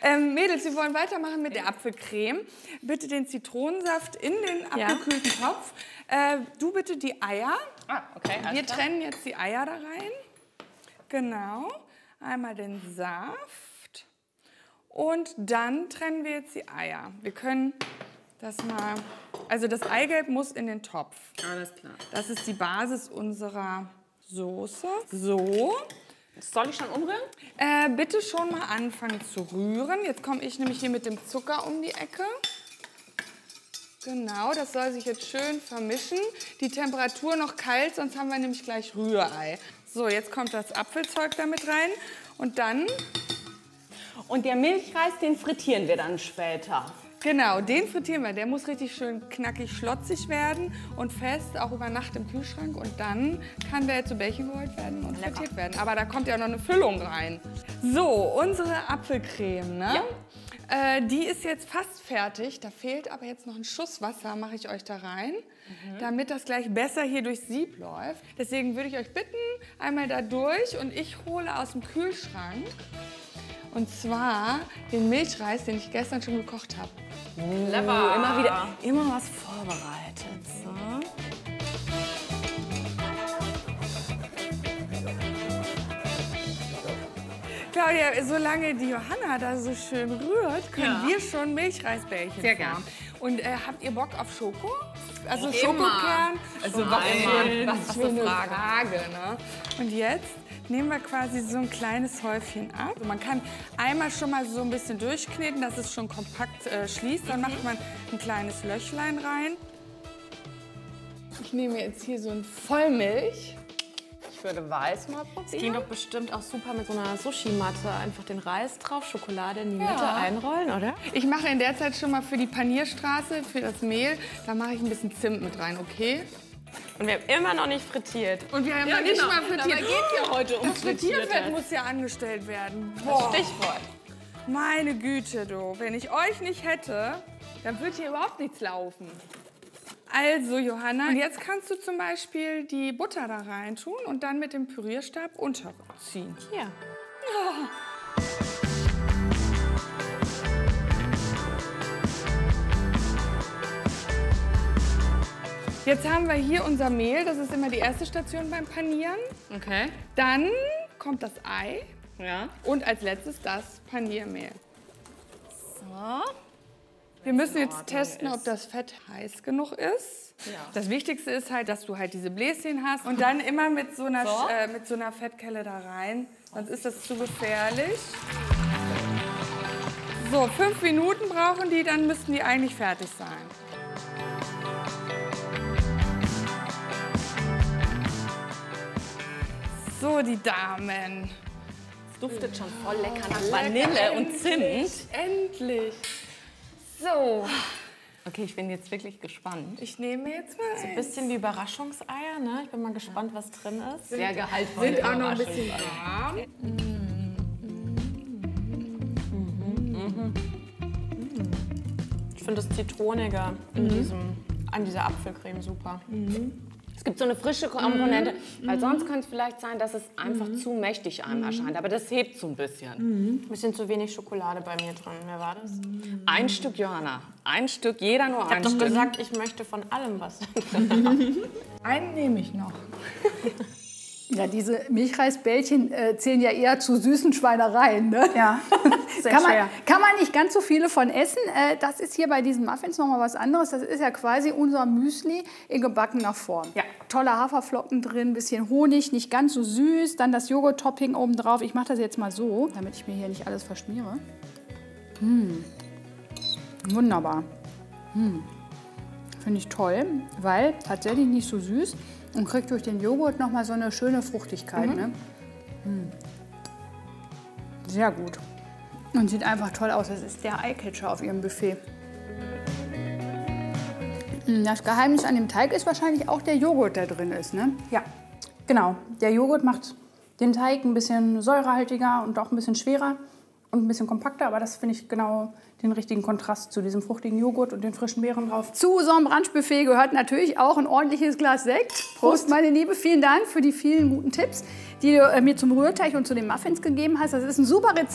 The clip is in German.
Mädels, wir wollen weitermachen mit der Apfelcreme. Bitte den Zitronensaft in den abgekühlten Topf. Du bitte die Eier. Ah, okay. Wir trennen jetzt die Eier da rein. Genau. Einmal den Saft. Und dann trennen wir jetzt die Eier. Wir können das mal... Also das Eigelb muss in den Topf. Alles klar. Das ist die Basis unserer Soße. So. Soll ich schon umrühren? Bitte schon mal anfangen zu rühren. Jetzt komme ich nämlich hier mit dem Zucker um die Ecke. Genau, das soll sich jetzt schön vermischen. Die Temperatur noch kalt, sonst haben wir nämlich gleich Rührei. So, jetzt kommt das Apfelzeug damit rein und dann... Und der Milchreis, den frittieren wir dann später. Genau, den frittieren wir. Der muss richtig schön knackig schlotzig werden und fest, auch über Nacht im Kühlschrank. Und dann kann der zu Bällchen gerollt werden und frittiert werden. Aber da kommt ja noch eine Füllung rein. So, unsere Apfelcreme, ne? Ja. Die ist jetzt fast fertig. Da fehlt aber jetzt noch ein Schuss Wasser, mache ich euch da rein, damit das gleich besser hier durchs Sieb läuft. Deswegen würde ich euch bitten, einmal da durch und ich hole aus dem Kühlschrank. Und zwar den Milchreis, den ich gestern schon gekocht habe. Clever. Immer was vorbereitet. So. Claudia, solange die Johanna da so schön rührt, können wir schon Milchreisbällchen Sehr gern. Und habt ihr Bock auf Schoko? Also Immer. Schokokern? Also was für eine Frage, ne? Und jetzt nehmen wir quasi so ein kleines Häufchen ab. Man kann einmal schon mal so ein bisschen durchkneten, dass es schon kompakt schließt. Dann macht man ein kleines Löchlein rein. Ich nehme jetzt hier so ein Vollmilch. Ich würde weiß mal probieren. Es ging doch bestimmt auch super mit so einer Sushi-Matte. Einfach den Reis drauf, Schokolade in die Mitte einrollen, oder? Ich mache in der Zeit schon mal für die Panierstraße, für das Mehl, da mache ich ein bisschen Zimt mit rein, okay? Und wir haben immer noch nicht frittiert. Und wir haben ja nicht mal frittiert. Dabei geht ja heute um das Frittierfett muss ja angestellt werden. Boah. Stichwort. Meine Güte, du. Wenn ich euch nicht hätte, dann würde hier überhaupt nichts laufen. Also, Johanna, und jetzt kannst du zum Beispiel die Butter da rein tun und dann mit dem Pürierstab unterziehen. Hier. Ja. Jetzt haben wir hier unser Mehl, das ist immer die erste Station beim Panieren. Okay. Dann kommt das Ei Ja. und als letztes das Paniermehl. So. Wir müssen jetzt testen, ob das Fett heiß genug ist. Ja. Das Wichtigste ist halt, dass du halt diese Bläschen hast und dann immer mit so einer Fettkelle da rein, sonst ist das zu gefährlich. So, 5 Minuten brauchen die, dann müssten die eigentlich fertig sein. So, die Damen. Es duftet schon voll lecker nach Vanille und Zimt. Endlich. So. Okay, ich bin jetzt wirklich gespannt. Ich nehme jetzt mal So ein bisschen wie Überraschungseier, ne? Ich bin mal gespannt, was drin ist. Sehr gehaltvoll. Sind auch noch ein bisschen warm. Ich finde das Zitronige an dieser Apfelcreme super. Es gibt so eine frische Komponente, weil sonst könnte es vielleicht sein, dass es einfach zu mächtig einem erscheint. Aber das hebt so ein bisschen. Ein bisschen zu wenig Schokolade bei mir drin. Wer war das? Ein Stück, Johanna. Ein Stück, jeder nur ein Stück. Ich habe doch gesagt, ich möchte von allem was. Einen nehme ich noch. Ja, diese Milchreisbällchen zählen ja eher zu süßen Schweinereien. Ne? Ja, sehr schwer. Kann man nicht ganz so viele von essen. Das ist hier bei diesen Muffins noch mal was anderes. Das ist ja quasi unser Müsli in gebackener Form. Ja. Tolle Haferflocken drin, bisschen Honig, nicht ganz so süß. Dann das Joghurt-Topping oben drauf. Ich mache das jetzt mal so, damit ich mir hier nicht alles verschmiere. Wunderbar. Finde ich toll, weil tatsächlich nicht so süß und kriegt durch den Joghurt noch mal so eine schöne Fruchtigkeit. Ne? Sehr gut. Und sieht einfach toll aus. Das ist der Eyecatcher auf Ihrem Buffet. Das Geheimnis an dem Teig ist wahrscheinlich auch der Joghurt, der drin ist. Ne? Ja, genau. Der Joghurt macht den Teig ein bisschen säurehaltiger und auch ein bisschen schwerer und ein bisschen kompakter. Aber das finde ich genau den richtigen Kontrast zu diesem fruchtigen Joghurt und den frischen Beeren drauf. Zu so einem Brunchbuffet gehört natürlich auch ein ordentliches Glas Sekt. Prost, meine Liebe. Vielen Dank für die vielen guten Tipps, die du mir zum Rührteig und zu den Muffins gegeben hast. Das ist ein super Rezept.